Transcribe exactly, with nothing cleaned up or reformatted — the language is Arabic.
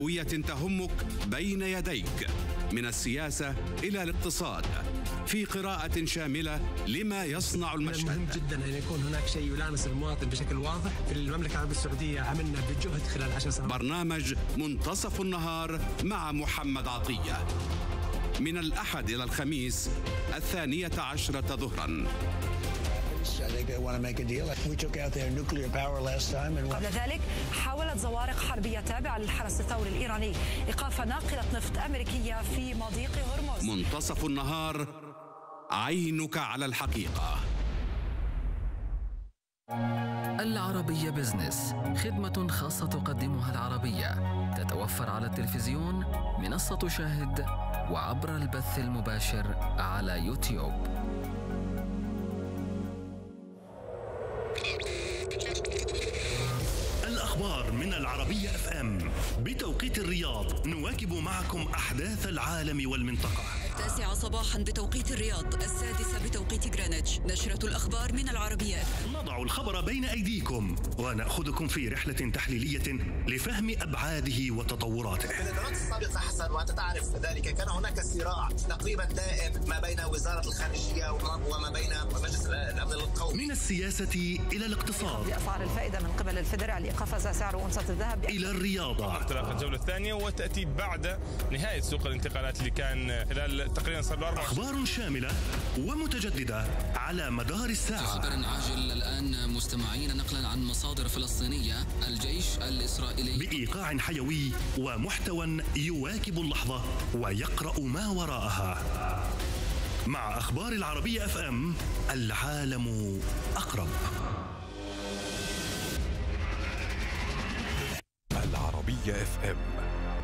هوية تهمك بين يديك، من السياسة إلى الاقتصاد، في قراءة شاملة لما يصنع المشهد. مهم جدا أن يكون هناك شيء يلامس المواطن بشكل واضح. في المملكة العربية السعودية عملنا بجهد خلال عشر سنوات. برنامج منتصف النهار مع محمد عطية، من الأحد إلى الخميس الثانية عشرة ظهرا. قبل ذلك حاولت زوارق حربية تابعة للحرس الثوري الإيراني إيقاف ناقلة نفط أمريكية في مضيق هرمز. منتصف النهار، عينك على الحقيقة. العربية بزنس، خدمة خاصة تقدمها العربية، تتوفر على التلفزيون، منصة شاهد، وعبر البث المباشر على يوتيوب. الأخبار من العربية اف ام بتوقيت الرياض، نواكب معكم أحداث العالم والمنطقة. التاسعة صباحا بتوقيت الرياض، السادسة بتوقيت غرينتش، نشرة الأخبار من العربية. نضع الخبر بين أيديكم ونأخذكم في رحلة تحليلية لفهم أبعاده وتطوراته. في الإدارات السابقة حسن وأنت تعرف ذلك، كان هناك صراع تقريبا دائم ما بين وزارة الخارجية وما بين مجلس الأمن القومي. من السياسة إلى الاقتصاد، بأسعار الفائدة من قبل الفيدرالي قفز سعر أونصة الذهب، إلى الرياضة. انطلاق الجولة الثانية وتأتي بعد نهاية سوق الانتقالات اللي كان خلال تقريبا صار له أربع. أخبار شاملة ومتجددة على مدار الساعة. خبر عاجل الآن مستمعين، نقلا عن مصادر فلسطينية، الجيش الإسرائيلي بإيقاع حيوي ومحتوى يواكب اللحظة ويقرأ ما وراءها. مع أخبار العربية اف ام، العالم أقرب. العربية اف ام